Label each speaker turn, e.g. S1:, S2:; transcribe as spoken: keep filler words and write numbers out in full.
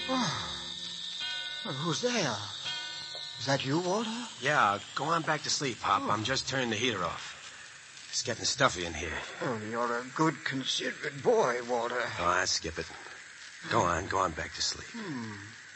S1: Oh. Well, who's there? Is that you, Walter?
S2: Yeah, go on back to sleep, Pop. Oh. I'm just turning the heater off. It's getting stuffy in here.
S1: Oh, you're a good, considerate boy, Walter.
S2: Oh, I skip it. Go on, go on back to sleep.
S1: Hmm.